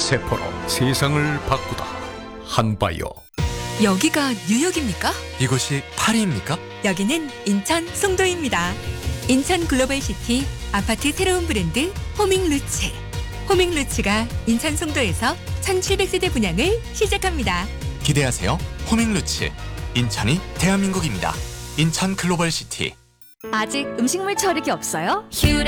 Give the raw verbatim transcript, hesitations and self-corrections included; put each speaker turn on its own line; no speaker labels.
세포로 세상을 바꾸다. 한바이오.
여기가 뉴욕입니까?
이곳이 파리입니까?
여기는 인천 송도입니다. 인천 글로벌시티 아파트 새로운 브랜드 호밍루츠. 호밍루츠가 인천 송도에서 천칠백 세대 분양을 시작합니다.
기대하세요. 호밍루츠. 인천이 대한민국입니다. 인천 글로벌시티.
아직 음식물 처리기 없어요?